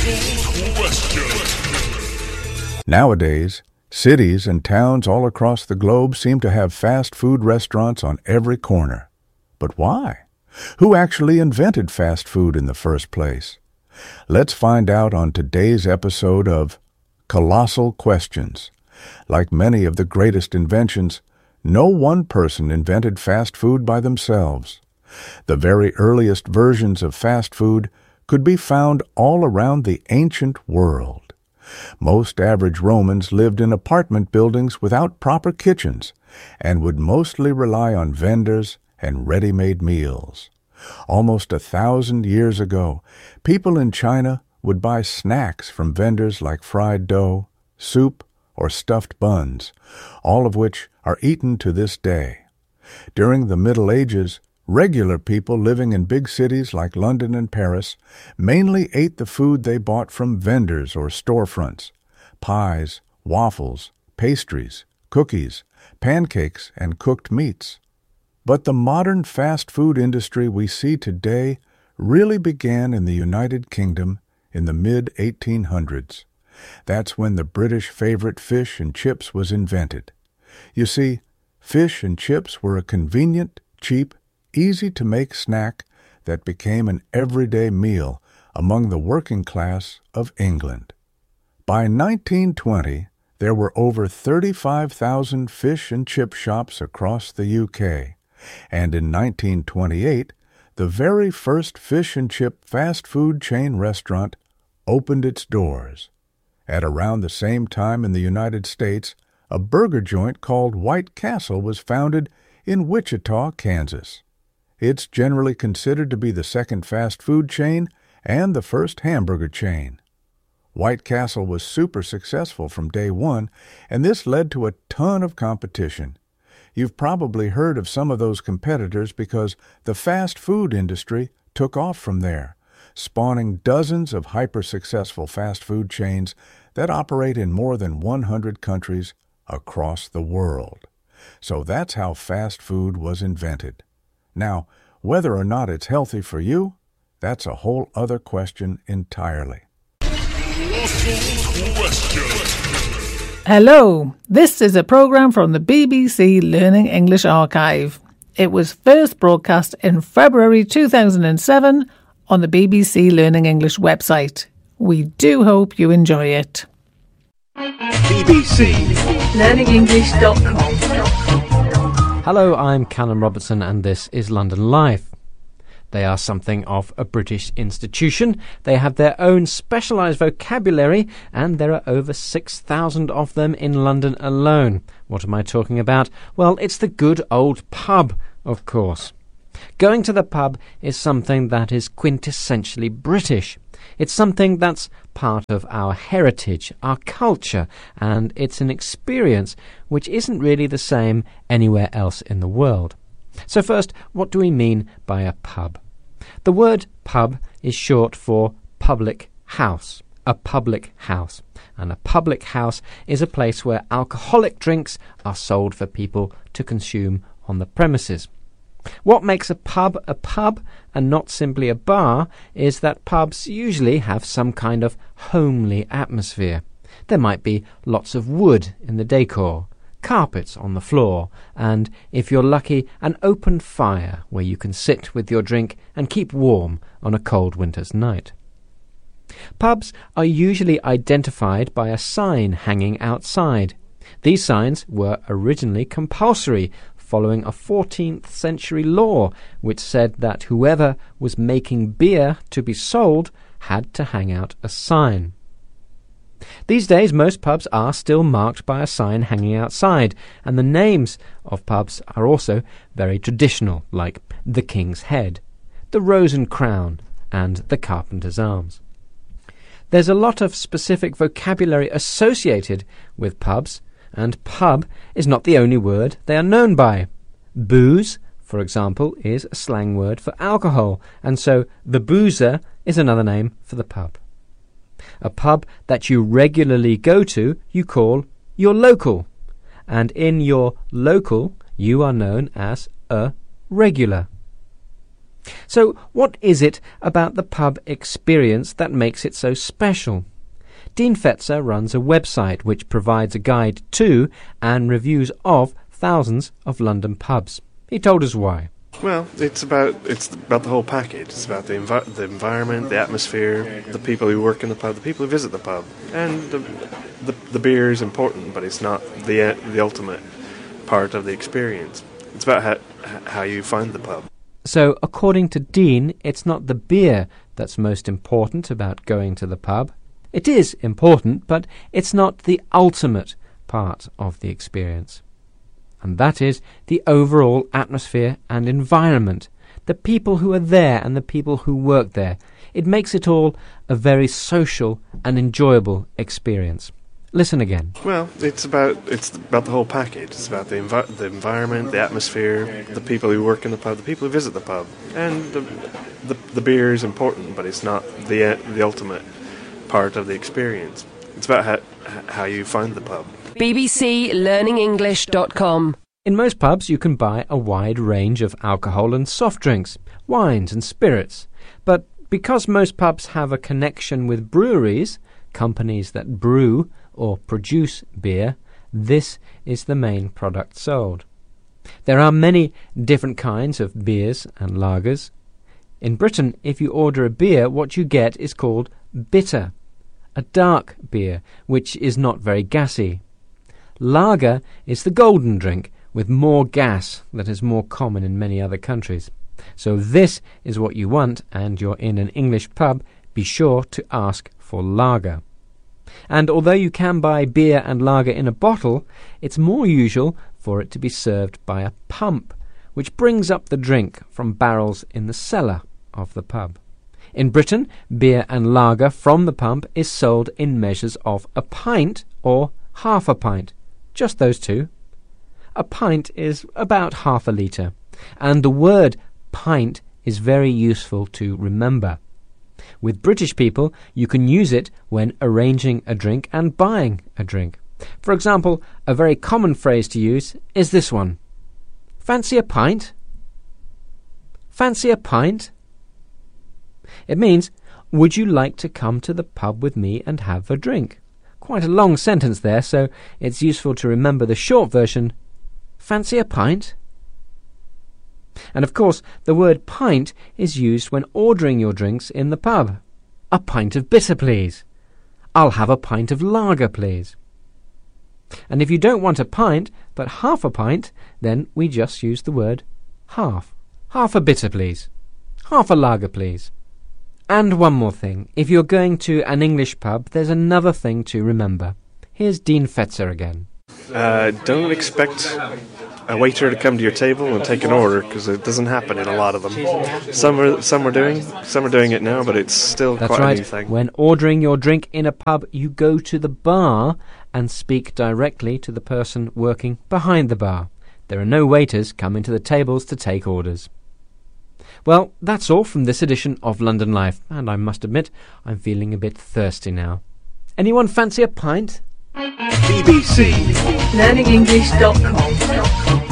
Nowadays, cities and towns all across the globe seem to have fast food restaurants on every corner. But why? Who actually invented fast food in the first place? Let's find out on today's episode of Colossal Questions. Like many of the greatest inventions, no one person invented fast food by themselves. The very earliest versions of fast food could be found all around the ancient world. Most average Romans lived in apartment buildings without proper kitchens and would mostly rely on vendors and ready-made meals. Almost 1,000 years ago, people in China would buy snacks from vendors like fried dough, soup, or stuffed buns, all of which are eaten to this day. During the Middle Ages, regular people living in big cities like London and Paris mainly ate the food they bought from vendors or storefronts: pies, waffles, pastries, cookies, pancakes, and cooked meats. But the modern fast food industry we see today really began in the United Kingdom in the mid-1800s. That's when the British favorite fish and chips was invented. You see, fish and chips were a convenient, cheap, easy-to-make snack that became an everyday meal among the working class of England. By 1920, there were over 35,000 fish and chip shops across the UK, and in 1928, the very first fish and chip fast food chain restaurant opened its doors. At around the same time in the United States, a burger joint called White Castle was founded in Wichita, Kansas. It's generally considered to be the second fast food chain and the first hamburger chain. White Castle was super successful from day one, and this led to a ton of competition. You've probably heard of some of those competitors because the fast food industry took off from there, spawning dozens of hyper-successful fast food chains that operate in more than 100 countries across the world. So that's how fast food was invented. Now, whether or not it's healthy for you, that's a whole other question entirely. Hello, this is a program from the BBC Learning English Archive. It was first broadcast in February 2007 on the BBC Learning English website. We do hope you enjoy it. BBC LearningEnglish.com. Hello, I'm Callum Robertson and this is London Live. They are something of a British institution. They have their own specialised vocabulary and there are over 6,000 of them in London alone. What am I talking about? Well, it's the good old pub, of course. Going to the pub is something that is quintessentially British. It's something that's part of our heritage, our culture, and it's an experience which isn't really the same anywhere else in the world. So first, what do we mean by a pub? The word pub is short for public house, a public house. And a public house is a place where alcoholic drinks are sold for people to consume on the premises. What makes a pub and not simply a bar is that pubs usually have some kind of homely atmosphere. There might be lots of wood in the decor, carpets on the floor, and, if you're lucky, an open fire where you can sit with your drink and keep warm on a cold winter's night. Pubs are usually identified by a sign hanging outside. These signs were originally compulsory, following a 14th century law which said that whoever was making beer to be sold had to hang out a sign. These days most pubs are still marked by a sign hanging outside, and the names of pubs are also very traditional, like the King's Head, the Rose and Crown, and the Carpenter's Arms. There's a lot of specific vocabulary associated with pubs, and pub is not the only word they are known by. Booze, for example, is a slang word for alcohol, and so the boozer is another name for the pub. A pub that you regularly go to you call your local, and in your local you are known as a regular. So what is it about the pub experience that makes it so special? Dean Fetzer runs a website which provides a guide to and reviews of thousands of London pubs. He told us why. Well, it's about the whole package. It's about the environment, the atmosphere, the people who work in the pub, the people who visit the pub, and the beer is important, but it's not the ultimate part of the experience. It's about how you find the pub. So, according to Dean, it's not the beer that's most important about going to the pub. It is important, but it's not the ultimate part of the experience. And that is the overall atmosphere and environment, the people who are there and the people who work there. It makes it all a very social and enjoyable experience. Listen again. Well, it's about the whole package. It's about the environment, the atmosphere, the people who work in the pub, the people who visit the pub, and the beer is important, but it's not the ultimate part of the experience. It's about how you find the pub. bbclearningenglish.com. In most pubs you can buy a wide range of alcohol and soft drinks, wines and spirits. But because most pubs have a connection with breweries, companies that brew or produce beer, this is the main product sold. There are many different kinds of beers and lagers. In Britain, if you order a beer, what you get is called bitter, a dark beer, which is not very gassy. Lager is the golden drink with more gas that is more common in many other countries. So this is what you want, and you're in an English pub, be sure to ask for lager. And although you can buy beer and lager in a bottle, it's more usual for it to be served by a pump, which brings up the drink from barrels in the cellar of the pub. In Britain, beer and lager from the pump is sold in measures of a pint or half a pint. Just those two. A pint is about half a litre, and the word pint is very useful to remember. With British people, you can use it when arranging a drink and buying a drink. For example, a very common phrase to use is this one. Fancy a pint? Fancy a pint? It means, would you like to come to the pub with me and have a drink? Quite a long sentence there, so it's useful to remember the short version. Fancy a pint? And of course, the word pint is used when ordering your drinks in the pub. A pint of bitter, please. I'll have a pint of lager, please. And if you don't want a pint, but half a pint, then we just use the word half. Half a bitter, please. Half a lager, please. And one more thing. If you're going to an English pub, there's another thing to remember. Here's Dean Fetzer again. Don't expect a waiter to come to your table and take an order, because it doesn't happen in a lot of them. Some are doing it now, but it's still That's quite right. a new thing. When ordering your drink in a pub, you go to the bar and speak directly to the person working behind the bar. There are no waiters coming to the tables to take orders. Well, that's all from this edition of London Life, and I must admit, I'm feeling a bit thirsty now. Anyone fancy a pint? BBC Learningenglish.com.